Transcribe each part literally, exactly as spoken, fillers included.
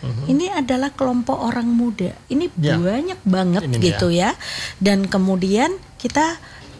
uh-huh. ini adalah kelompok orang muda. Ini ya. banyak banget ini gitu dia. ya. Dan kemudian kita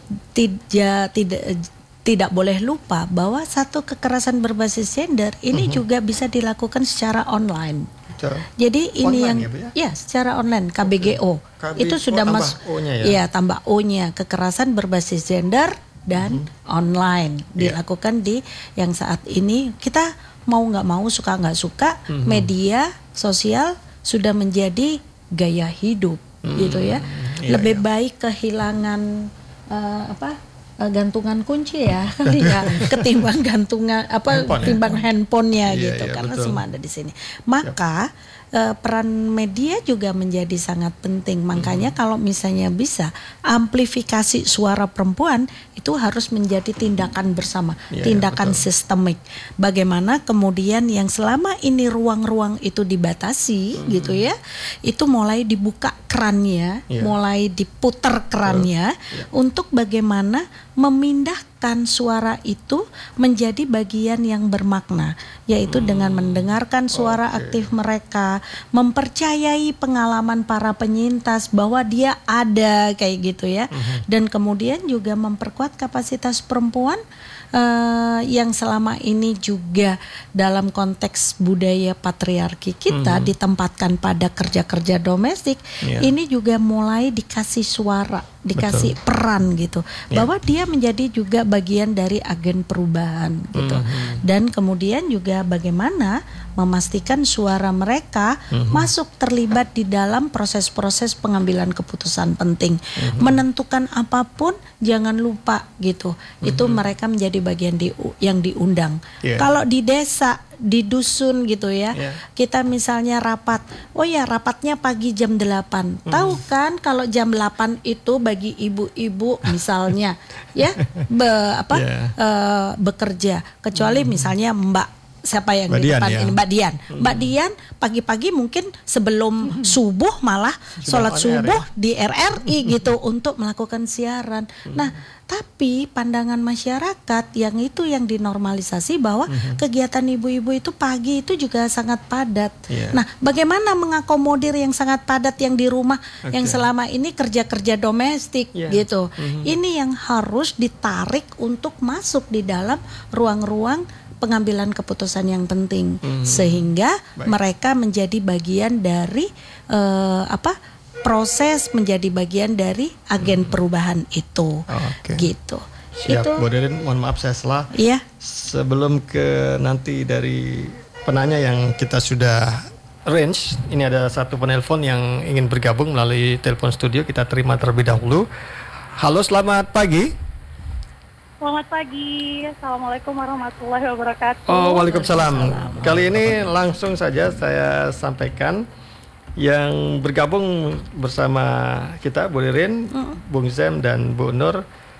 tidak tidak tidak boleh lupa bahwa satu kekerasan berbasis gender ini uh-huh. juga bisa dilakukan secara online. Betul. Jadi ini online yang ya, ya? ya secara online K B G O K B, itu sudah oh, masuk O-nya ya. ya tambah O-nya kekerasan berbasis gender dan uh-huh. online dilakukan yeah. di yang saat ini kita mau nggak mau suka nggak suka uh-huh. media sosial sudah menjadi gaya hidup uh-huh. gitu ya yeah, lebih yeah. baik kehilangan uh, apa uh, gantungan kunci ya kali ya ketimbang gantungan apa handphone, ketimbang ya? handphonenya yeah, gitu yeah, karena betul. semua ada di sini maka yep. Uh, peran media juga menjadi sangat penting. Makanya mm-hmm. kalau misalnya bisa amplifikasi suara perempuan itu harus menjadi tindakan bersama, yeah, tindakan yeah, sistemik. Bagaimana kemudian yang selama ini ruang-ruang itu dibatasi mm-hmm. gitu ya, itu mulai dibuka kerannya, yeah. mulai diputar kerannya yeah. untuk bagaimana memindahkan suara itu menjadi bagian yang bermakna, yaitu hmm. dengan mendengarkan suara okay. aktif mereka, mempercayai pengalaman para penyintas bahwa dia ada kayak gitu ya, hmm. dan kemudian juga memperkuat kapasitas perempuan uh, yang selama ini juga dalam konteks budaya patriarki kita hmm. ditempatkan pada kerja-kerja domestik, yeah. ini juga mulai dikasih suara, dikasih Betul. peran gitu, yeah. bahwa dia menjadi juga bagian dari agen perubahan gitu, mm-hmm. dan kemudian juga bagaimana memastikan suara mereka mm-hmm. masuk terlibat di dalam proses-proses pengambilan keputusan penting, mm-hmm. menentukan apapun jangan lupa gitu, mm-hmm. itu mereka menjadi bagian di, yang diundang. Yeah. Kalau di desa, di dusun gitu ya, yeah. kita misalnya rapat, oh ya rapatnya pagi jam delapan, mm. tahu kan kalau jam delapan itu bagi ibu-ibu misalnya ya be, apa yeah. uh, bekerja, kecuali mm. misalnya Mbak siapa yang Mbak di Dian, depan ya? ini Mbak Dian, mm. Mbak Dian pagi-pagi mungkin sebelum mm. subuh malah Sudah sholat subuh ya? di R R I gitu untuk melakukan siaran. Mm. Nah tapi pandangan masyarakat yang itu yang dinormalisasi bahwa mm-hmm. kegiatan ibu-ibu itu pagi itu juga sangat padat. Yeah. Nah, bagaimana mengakomodir yang sangat padat yang di rumah okay. yang selama ini kerja-kerja domestik yeah. gitu. Mm-hmm. Ini yang harus ditarik untuk masuk di dalam ruang-ruang pengambilan keputusan yang penting, mm-hmm. sehingga Baik. mereka menjadi bagian dari uh, apa? proses menjadi bagian dari agen perubahan itu, okay. gitu. Siap, itu. Bu Ririn, mohon maaf saya salah. Iya. Sebelum ke nanti dari penanya yang kita sudah range, ini ada satu penelpon yang ingin bergabung melalui telepon studio, kita terima terlebih dahulu. Halo, selamat pagi. Selamat pagi, Assalamualaikum warahmatullahi wabarakatuh. Oh, waalaikumsalam. Kali ini langsung saja saya sampaikan. Yang bergabung bersama kita Bu Ririn, mm. Bung Zem dan Bu Nur,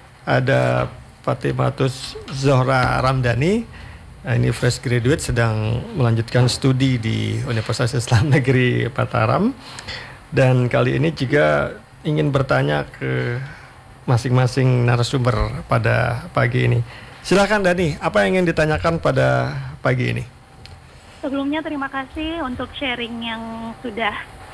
ada Fatimatus Zohra Ramdhani. Nah, ini fresh graduate sedang melanjutkan studi di Universitas Islam Negeri Mataram. Dan kali ini juga ingin bertanya ke masing-masing narasumber pada pagi ini. Silakan Dani, apa yang ingin ditanyakan pada pagi ini? Sebelumnya terima kasih untuk sharing yang sudah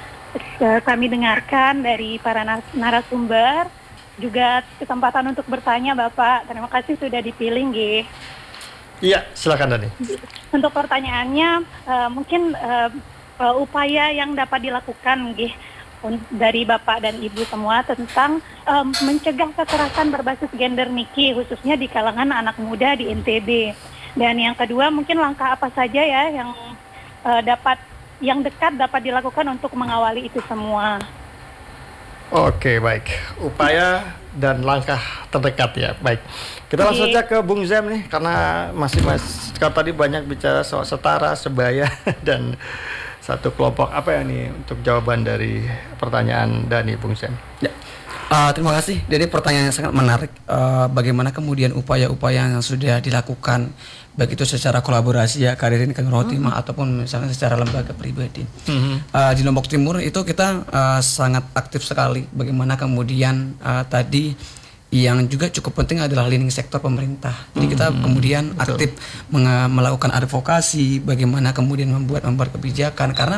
kami dengarkan dari para narasumber, juga kesempatan untuk bertanya Bapak. Terima kasih sudah dipilih, Nggih. Iya, silakan Dani. Untuk pertanyaannya, uh, mungkin uh, uh, upaya yang dapat dilakukan, Nggih, dari Bapak dan Ibu semua tentang um, mencegah kekerasan berbasis gender Niki, khususnya di kalangan anak muda di N T B. Dan yang kedua, mungkin langkah apa saja ya yang uh, dapat, yang dekat dapat dilakukan untuk mengawali itu semua. Oke, baik. Upaya dan langkah terdekat ya. Baik. Kita langsung saja ke Bung Zem nih, karena masih mas, kalau tadi banyak bicara soal setara, sebaya dan satu kelompok. Apa ya nih untuk jawaban dari pertanyaan Dani, Bung Zem? Ya. Uh, terima kasih. Jadi pertanyaan yang sangat menarik. Uh, bagaimana kemudian upaya-upaya yang sudah dilakukan, baik itu secara kolaborasi ya, Karirin, Kang Rohtimah, mm-hmm. ataupun misalnya secara lembaga pribadi. Mm-hmm. Uh, di Lombok Timur itu kita uh, sangat aktif sekali. Bagaimana kemudian uh, tadi yang juga cukup penting adalah leading sektor pemerintah. Jadi kita mm-hmm. kemudian aktif meng- melakukan advokasi, bagaimana kemudian membuat membuat kebijakan, karena